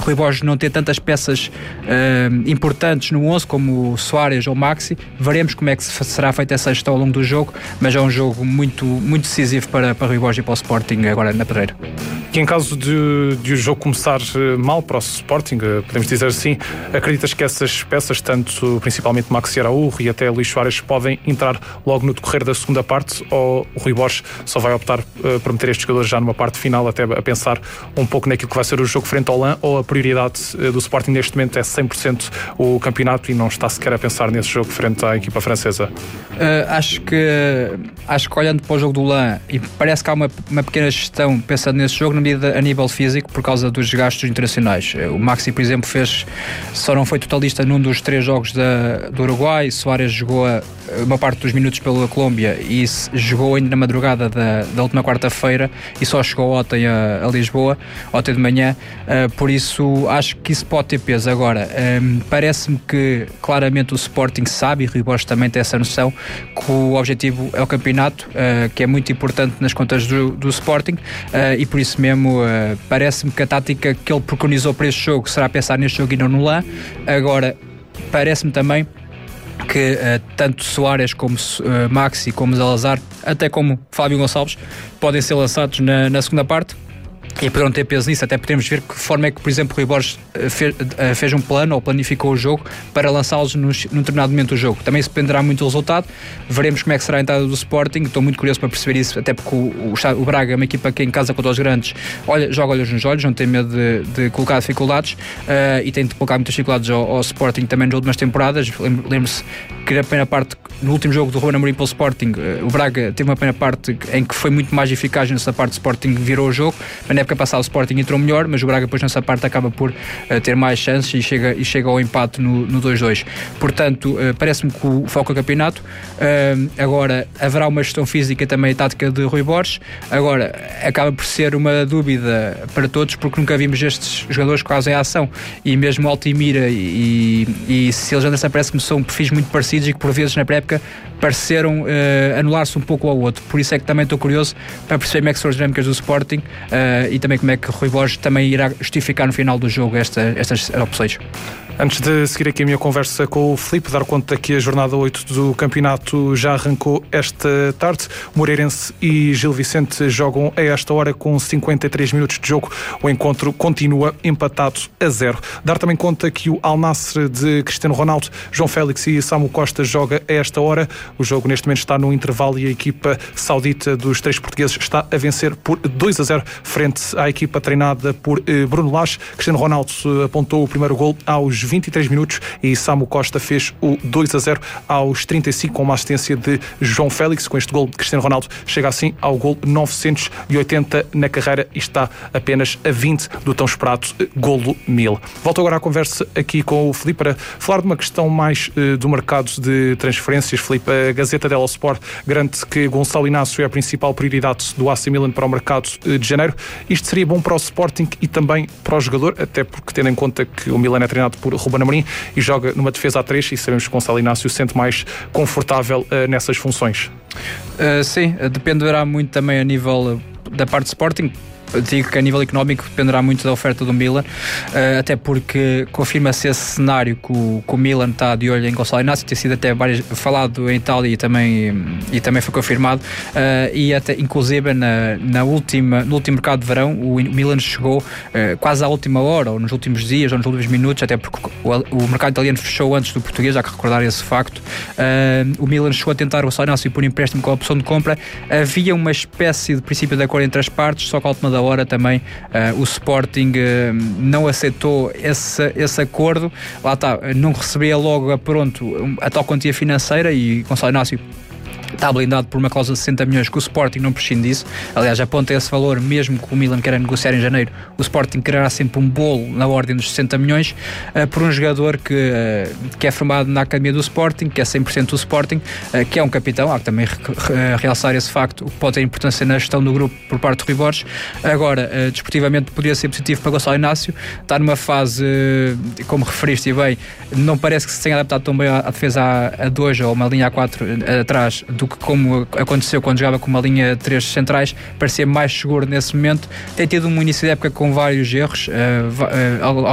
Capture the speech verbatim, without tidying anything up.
Rui Borges não ter tantas peças uh, importantes no onze como o Soares ou o Maxi. Veremos como é que será feita essa gestão ao longo do jogo, mas é um jogo muito, muito decisivo para, para Rui Borges e para o Sporting agora na Pedreira. E em caso de, de o jogo começar mal para o Sporting, podemos dizer assim, acreditas que essas peças, tanto principalmente Maxi Araújo e até Luís Soares, podem entrar logo no decorrer da segunda parte, ou o Rui Borges só vai optar uh, por meter estes jogadores já numa parte final, até a pensar um pouco naquilo que vai ser o jogo frente ao Lens, ou a prioridade uh, do Sporting neste momento é cem por cento o campeonato e não está sequer a pensar nesse jogo frente à equipa francesa? Uh, acho que acho que olhando para o jogo do Lens, e parece que há uma, uma pequena gestão pensando nesse jogo, na medida a nível físico, por causa dos gastos internacionais. O Maxi, por exemplo, fez, só não foi totalista num dos três jogos da, do Uruguai. Soares jogou a, uma parte dos minutos pela Colômbia e jogou ainda na madrugada da, da última quarta-feira e só chegou ontem a, a Lisboa, ontem de manhã. Uh, por isso acho que isso pode ter peso. Agora, um, parece-me que claramente o Sporting sabe, e Rui Borges também tem essa noção, que o objetivo é o campeonato, uh, que é muito importante nas contas do, do Sporting, uh, e por isso mesmo uh, parece-me que a tática que ele preconizou para este jogo será pensar neste jogo e não no Lens. Agora, parece-me também que uh, tanto Soares como uh, Maxi, como Salazar, até como Fábio Gonçalves, podem ser lançados na, na segunda parte e poderão ter peso nisso. Até podemos ver que forma é que, por exemplo, Rui Borges fez, fez um plano ou planificou o jogo para lançá-los num, num determinado momento do jogo. Também se dependerá muito do resultado. Veremos como é que será a entrada do Sporting. Estou muito curioso para perceber isso, até porque o, o, o Braga é uma equipa que em casa contra os grandes olha, joga olhos nos olhos, não tem medo de, de colocar dificuldades, uh, e tem de colocar muitas dificuldades ao, ao Sporting também nas últimas temporadas. Lembre-se que na primeira parte, no último jogo do Ruben Amorim pelo Sporting, uh, o Braga teve uma primeira parte em que foi muito mais eficaz. Nessa parte o Sporting virou o jogo, mas na época passada o Sporting entrou melhor, mas o Braga depois nessa parte acaba por uh, ter mais chances e chega, e chega ao empate no, no dois dois. Portanto, uh, parece-me que o foco é o campeonato. Uh, agora, haverá uma gestão física também, tática de Rui Borges. Agora, acaba por ser uma dúvida para todos, porque nunca vimos estes jogadores quase em ação, e mesmo Altimira e, e Cecílio Janderson parece que são perfis muito parecidos e que por vezes na pré-época pareceram uh, anular-se um pouco ao outro. Por isso é que também estou curioso para perceber como é que são as dinâmicas do Sporting, uh, e também como é que Rui Borges também irá justificar no final do jogo esta, estas opções. Antes de seguir aqui a minha conversa com o Filipe, dar conta que a jornada oito do campeonato já arrancou esta tarde. Moreirense e Gil Vicente jogam a esta hora com cinquenta e três minutos de jogo. O encontro continua empatado a zero. Dar também conta que o Al Nassr de Cristiano Ronaldo, João Félix e Samu Costa joga a esta hora. O jogo neste momento está no intervalo e a equipa saudita dos três portugueses está a vencer por dois a zero frente à equipa treinada por Bruno Lage. Cristiano Ronaldo apontou o primeiro gol aos vinte e três minutos e Samu Costa fez o dois a zero aos trinta e cinco com uma assistência de João Félix. Com este gol, Cristiano Ronaldo chega assim ao gol novecentos e oitenta na carreira e está apenas a vinte do tão esperado golo mil. Volto agora à conversa aqui com o Filipe para falar de uma questão mais uh, do mercado de transferências. Filipe, a Gazeta dello Sport garante que Gonçalo Inácio é a principal prioridade do A C Milan para o mercado uh, de janeiro. Isto seria bom para o Sporting e também para o jogador, até porque tendo em conta que o Milan é treinado por Ruben Amorim e joga numa defesa a três, e sabemos que Gonçalo Inácio se sente mais confortável uh, nessas funções. Uh, sim, dependerá muito também a nível da parte de Sporting. Digo que a nível económico dependerá muito da oferta do Milan, uh, até porque confirma-se esse cenário que o, que o Milan está de olho em Gonçalo Inácio, tem sido até várias, falado em Itália e também, e também foi confirmado, uh, e até inclusive na, na última, no último mercado de verão o Milan chegou uh, quase à última hora, ou nos últimos dias, ou nos últimos minutos, até porque o, o mercado italiano fechou antes do português, há que recordar esse facto. Uh, o Milan chegou a tentar o Gonçalo Inácio por empréstimo com a opção de compra. Havia uma espécie de princípio de acordo entre as partes, só que à última da hora também uh, o Sporting uh, não aceitou esse, esse acordo. Lá está, não recebia logo a pronto a tal quantia financeira, e Gonçalo Inácio está blindado por uma cláusula de sessenta milhões que o Sporting não prescinde disso. Aliás, aponta esse valor, mesmo que o Milan queira negociar em janeiro, o Sporting quererá sempre um bolo na ordem dos sessenta milhões uh, por um jogador que, uh, que é formado na Academia do Sporting, que é cem por cento do Sporting, uh, que é um capitão. Há que também re- re- realçar esse facto, o que pode ter importância na gestão do grupo por parte de Rui Borges. Agora, uh, desportivamente poderia ser positivo para Gonçalo Inácio, está numa fase, uh, como referiste bem, não parece que se tenha adaptado tão bem à, à defesa a dois ou uma linha a quatro uh, atrás do que como aconteceu quando jogava com uma linha de três centrais. Parecia mais seguro nesse momento. Tem tido um início de época com vários erros, uh, uh,